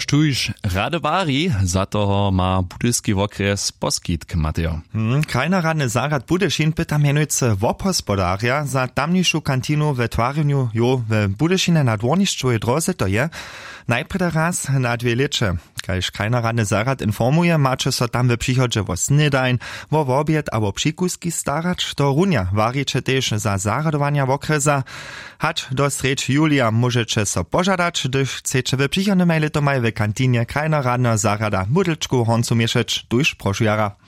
Štuž radowari, za toho ma budyski okres poskitk Mateo. Krajnoradny zarad Budyšin pyta mianujcy wobhospodarja za tamniejszą kantinu we twareniu w Budyšine na dworniczczowej drodze to je najprede raz na 2 lecze. Kajż krajnoradny zarad informuje, macie so tam w przychodzie wo snedajn, wo obiad albo przikuski starać, to runia waricie też za zaradowania w okresa. Hacz do sreč Julia możecie so pożadać, gdyż chcecie w przychodnym letomaj w kantinie krajnoradnego zarada budylczku honcu mieszać tuż proszujara.